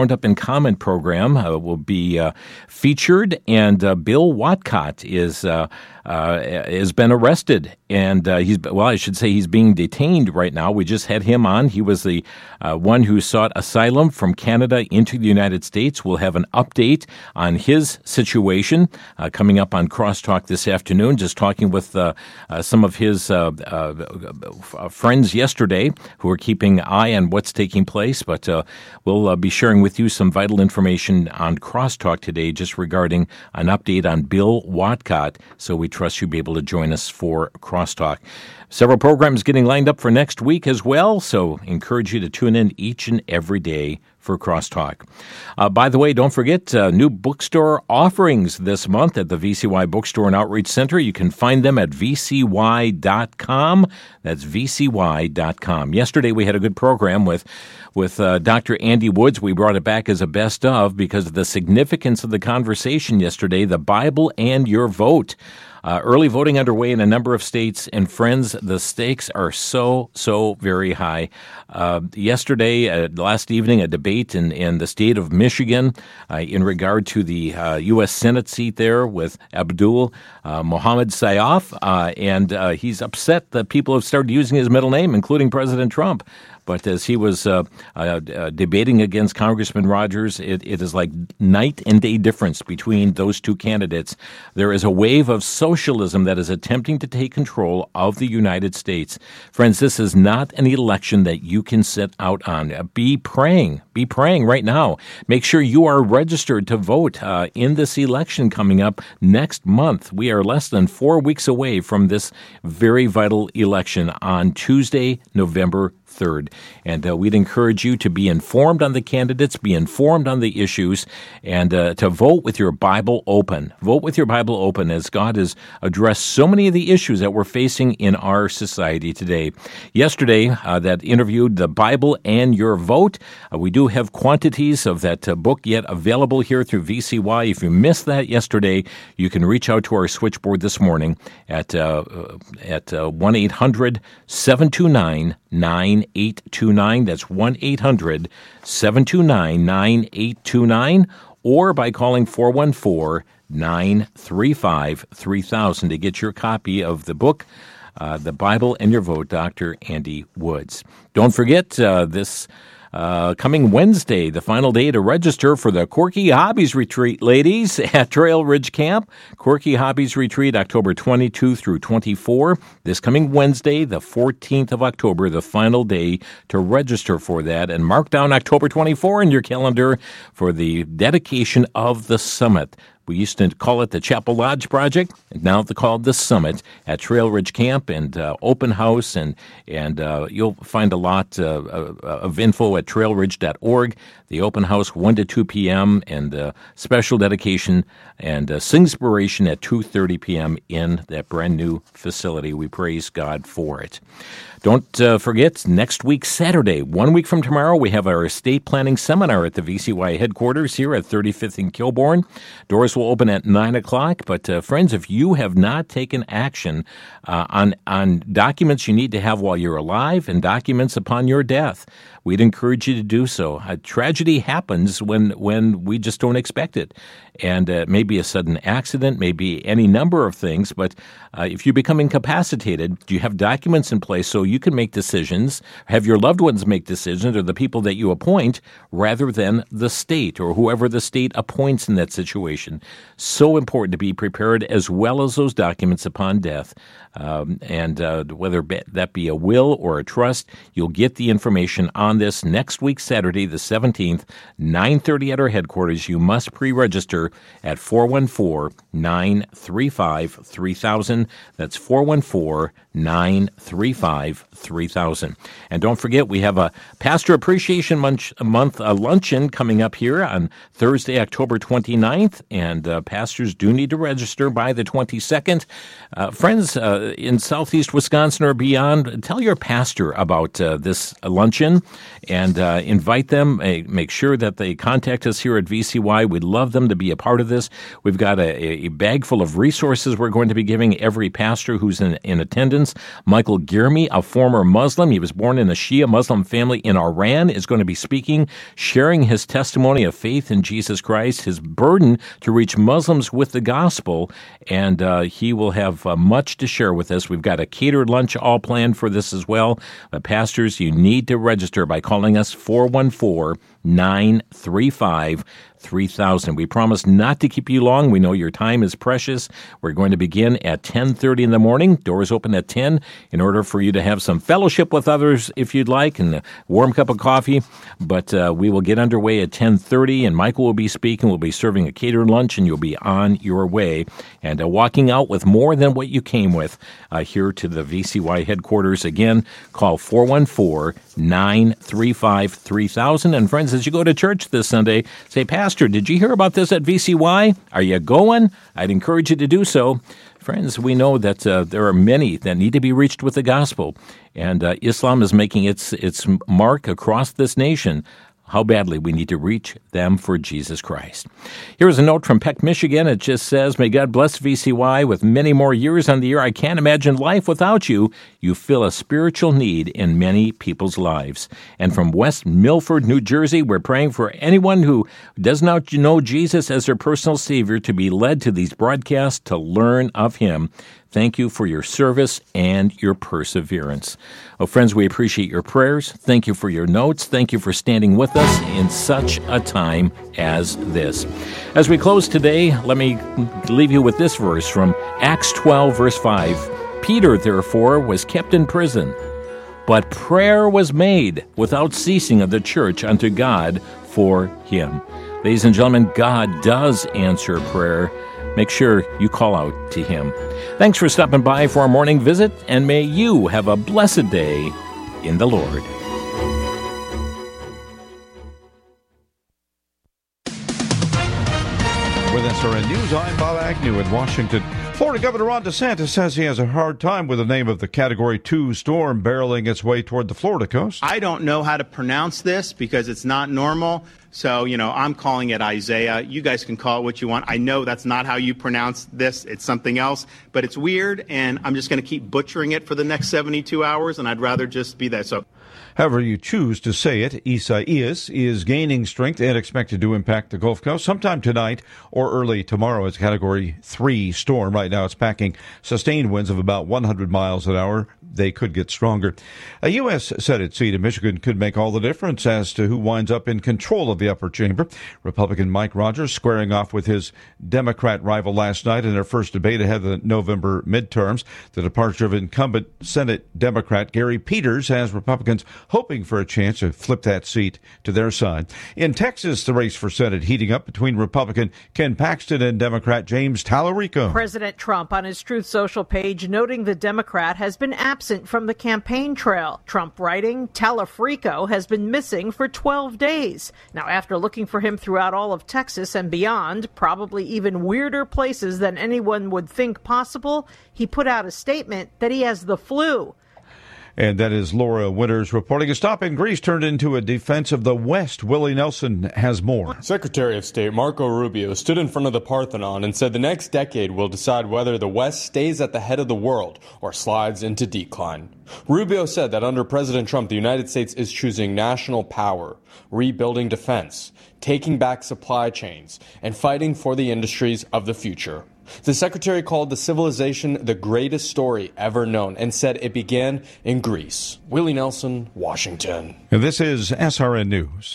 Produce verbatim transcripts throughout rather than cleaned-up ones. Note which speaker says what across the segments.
Speaker 1: Roundup and Comment program uh, will be uh, featured, and uh, Bill Watcott is uh, uh, has been arrested, and uh, he's well, I should say he's being detained right now. We just had him on. He was the uh, one who sought asylum from Canada into the United States. We'll have an update on his situation uh, coming up on Crosstalk this afternoon. Just talking with uh, uh, some of his uh, uh, friends yesterday who are keeping an eye on what's taking place, but uh, we'll uh, be sharing with you some vital information on Crosstalk today just regarding an update on Bill Watcott, so we trust you'll be able to join us for Crosstalk. Several programs getting lined up for next week as well, so encourage you to tune in each and every day for Crosstalk. Uh, by the way, don't forget uh, new bookstore offerings this month at the V C Y Bookstore and Outreach Center. You can find them at v c y dot com. That's v c y dot com. Yesterday we had a good program with with uh, Doctor Andy Woods. We brought it back as a best of because of the significance of the conversation yesterday, the Bible and your vote. Uh, early voting underway in a number of states, and friends, the stakes are so, so very high. Uh, yesterday, uh, last evening, a debate in, in the state of Michigan uh, in regard to the uh, U S Senate seat there with Abdul uh, Mohammed Sayyaf, uh, and uh, he's upset that people have started using his middle name, including President Trump. But as he was uh, uh, uh, debating against Congressman Rogers, it, it is like night and day difference between those two candidates. There is a wave of socialism that is attempting to take control of the United States. Friends, this is not an election that you can sit out on. Uh, be praying. Be praying right now. Make sure you are registered to vote uh, in this election coming up next month. We are less than four weeks away from this very vital election on Tuesday, November third. And uh, we'd encourage you to be informed on the candidates, be informed on the issues, and uh, to vote with your Bible open. Vote with your Bible open as God has addressed so many of the issues that we're facing in our society today. Yesterday, uh, that interviewed the Bible and your vote. Uh, we do have quantities of that uh, book yet available here through V C Y. If you missed that yesterday, you can reach out to our switchboard this morning at uh, at uh, one eight hundred seven two nine nine eight two nine. That's one eight hundred seven two nine nine eight two nine, or by calling four one four nine three five three thousand to get your copy of the book, uh, The Bible and Your Vote, Doctor Andy Woods. Don't forget uh, this Uh, coming Wednesday, the final day to register for the Quirky Hobbies Retreat, ladies, at Trail Ridge Camp. Quirky Hobbies Retreat, October twenty-second through twenty-fourth. This coming Wednesday, the fourteenth of October, the final day to register for that. And mark down October twenty-fourth in your calendar for the dedication of the summit. We used to call it the Chapel Lodge Project, and now it's called the Summit at Trail Ridge Camp, and uh, open house, and and uh, you'll find a lot uh, of info at trail ridge dot org. The open house one to two p.m. and uh, special dedication and uh, Singspiration at two thirty p.m. in that brand new facility. We praise God for it. Don't uh, forget, next week, Saturday, one week from tomorrow, we have our estate planning seminar at the V C Y headquarters here at thirty-fifth and Kilbourne. Doors will open at nine o'clock. But, uh, friends, if you have not taken action uh, on, on documents you need to have while you're alive and documents upon your death, we'd encourage you to do so. A tragedy happens when, when we just don't expect it. And uh, maybe a sudden accident, maybe any number of things. But uh, if you become incapacitated, do you have documents in place so you can make decisions, have your loved ones make decisions, or the people that you appoint, rather than the state or whoever the state appoints in that situation? So important to be prepared, as well as those documents upon death. Um, and uh, whether that be a will or a trust, you'll get the information on this next week, Saturday, the seventeenth, nine thirty at our headquarters. You must pre-register at four one four nine three five three thousand. That's four one four nine three five three thousand. And don't forget, we have a Pastor Appreciation Month, month uh, luncheon coming up here on Thursday, October twenty-ninth, and uh, pastors do need to register by the twenty-second. Uh, friends uh, in southeast Wisconsin or beyond, tell your pastor about uh, this luncheon. and uh, invite them. Uh, make sure that they contact us here at V C Y. We'd love them to be a part of this. We've got a, a bag full of resources we're going to be giving every pastor who's in, in attendance. Michael Girmi, a former Muslim, he was born in a Shia Muslim family in Iran, is going to be speaking, sharing his testimony of faith in Jesus Christ, his burden to reach Muslims with the gospel, and uh, he will have uh, much to share with us. We've got a catered lunch all planned for this as well. But pastors, you need to register by calling us four one four, nine three five, three thousand. We promise not to keep you long. We know your time is precious. We're going to begin at ten thirty in the morning. Doors open at ten in order for you to have some fellowship with others if you'd like and a warm cup of coffee. But uh, we will get underway at ten thirty, and Michael will be speaking. We'll be serving a catered lunch, and you'll be on your way and uh, walking out with more than what you came with uh, here to the V C Y headquarters. Again, call four one four, nine three five, three thousand. And friends, as you go to church this Sunday, say, Pastor, did you hear about this at V C Y? Are you going? I'd encourage you to do so. Friends, we know that uh, there are many that need to be reached with the gospel, and uh, Islam is making its its mark across this nation. How badly we need to reach them for Jesus Christ. Here's a note from Peck, Michigan. It just says, may God bless V C Y with many more years on the air. I can't imagine life without you. You fill a spiritual need in many people's lives. And from West Milford, New Jersey, we're praying for anyone who does not know Jesus as their personal Savior to be led to these broadcasts to learn of Him. Thank you for your service and your perseverance. Oh, friends, we appreciate your prayers. Thank you for your notes. Thank you for standing with us in such a time as this. As we close today, let me leave you with this verse from Acts twelve, verse five. Peter, therefore, was kept in prison, but prayer was made without ceasing of the church unto God for him. Ladies and gentlemen, God does answer prayer. Make sure you call out to Him. Thanks for stopping by for our morning visit, and may you have a blessed day in the Lord.
Speaker 2: With S R N News, I'm Bob Agnew in Washington. Florida Governor Ron DeSantis says he has a hard time with the name of the Category two storm barreling its way toward the Florida coast.
Speaker 3: I don't know how to pronounce this because it's not normal. So, you know, I'm calling it Isaiah. You guys can call it what you want. I know that's not how you pronounce this. It's something else. But it's weird, and I'm just going to keep butchering it for the next seventy-two hours, and I'd rather just be there. So,
Speaker 2: however you choose to say it, Isaias is gaining strength and expected to impact the Gulf Coast sometime tonight or early tomorrow as a Category three storm. Right now it's packing sustained winds of about one hundred miles an hour. They could get stronger. A U S Senate seat in Michigan could make all the difference as to who winds up in control of the upper chamber. Republican Mike Rogers squaring off with his Democrat rival last night in their first debate ahead of the November midterms. The departure of incumbent Senate Democrat Gary Peters has Republicans hoping for a chance to flip that seat to their side. In Texas, the race for Senate heating up between Republican Ken Paxton and Democrat James Tallarico.
Speaker 4: President Trump on his Truth Social page noting the Democrat has been absent from the campaign trail. Trump writing, Tallarico has been missing for twelve days. Now, after looking for him throughout all of Texas and beyond, probably even weirder places than anyone would think possible, he put out a statement that he has the flu.
Speaker 2: And that is Laura Winters reporting. A stop in Greece turned into a defense of the West. Willie Nelson has more.
Speaker 5: Secretary of State Marco Rubio stood in front of the Parthenon and said the next decade will decide whether the West stays at the head of the world or slides into decline. Rubio said that under President Trump, the United States is choosing national power, rebuilding defense, taking back supply chains, and fighting for the industries of the future. The secretary called the civilization the greatest story ever known and said it began in Greece. Willie Nelson, Washington.
Speaker 2: And this is S R N News.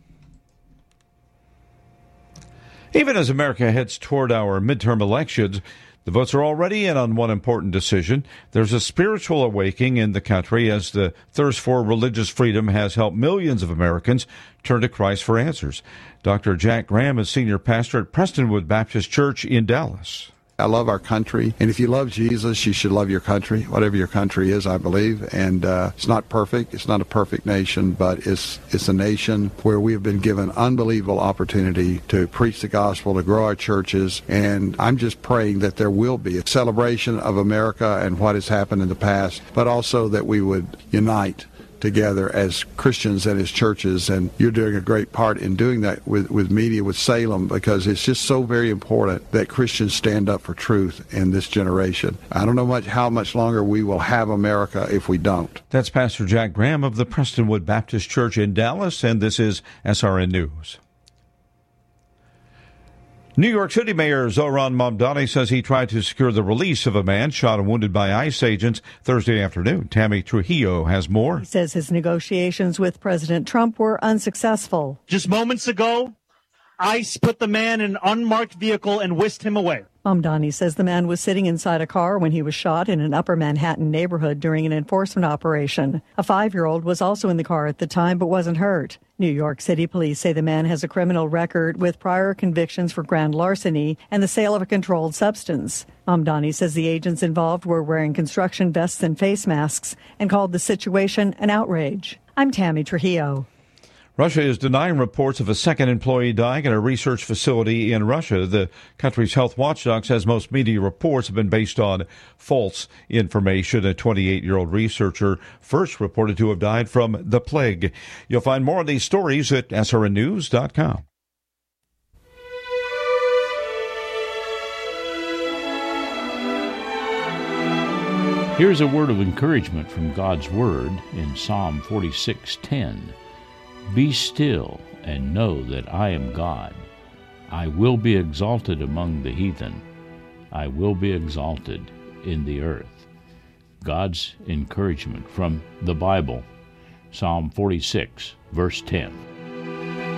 Speaker 2: Even as America heads toward our midterm elections, the votes are already in on one important decision. There's a spiritual awakening in the country as the thirst for religious freedom has helped millions of Americans turn to Christ for answers. Doctor Jack Graham is senior pastor at Prestonwood Baptist Church in Dallas.
Speaker 6: I love our country, and if you love Jesus, you should love your country, whatever your country is, I believe. And uh, it's not perfect. It's not a perfect nation, but it's it's a nation where we have been given unbelievable opportunity to preach the gospel, to grow our churches. And I'm just praying that there will be a celebration of America and what has happened in the past, but also that we would unite together as Christians and as churches, and you're doing a great part in doing that with, with media, with Salem, because it's just so very important that Christians stand up for truth in this generation. I don't know much how much longer we will have America if we don't.
Speaker 2: That's Pastor Jack Graham of the Prestonwood Baptist Church in Dallas, and this is S R N News. New York City Mayor Zohran Mamdani says he tried to secure the release of a man shot and wounded by ICE agents Thursday afternoon. Tammy Trujillo has more.
Speaker 7: He says his negotiations with President Trump were unsuccessful.
Speaker 8: Just moments ago, ICE put the man in an unmarked vehicle and whisked him away.
Speaker 7: Mamdani says the man was sitting inside a car when he was shot in an Upper Manhattan neighborhood during an enforcement operation. A five-year-old was also in the car at the time but wasn't hurt. New York City police say the man has a criminal record with prior convictions for grand larceny and the sale of a controlled substance. Mamdani says the agents involved were wearing construction vests and face masks and called the situation an outrage. I'm Tammy Trujillo.
Speaker 2: Russia is denying reports of a second employee dying at a research facility in Russia. The country's health watchdog says most media reports have been based on false information. A twenty-eight-year-old researcher first reported to have died from the plague. You'll find more of these stories at S R N news dot com.
Speaker 9: Here's a word of encouragement from God's Word in Psalm forty-six ten. Be still and know that I am God. I will be exalted among the heathen. I will be exalted in the earth. God's encouragement from the Bible, Psalm forty-six, verse ten.